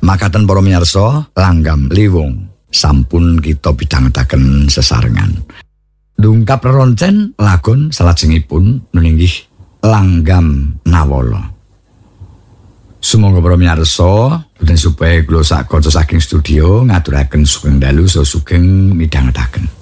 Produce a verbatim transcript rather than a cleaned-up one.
Makaten para miyarsa, langgam liwung sampun kita bidhangetaken sesarengan. Dungkap reroncen lagon salajengipun nuninggih langgam nawala. Sumangga para miyarsa, boten supaya kula sak kanca saking studio ngaturaken sugeng dalu so sugeng midhangetaken.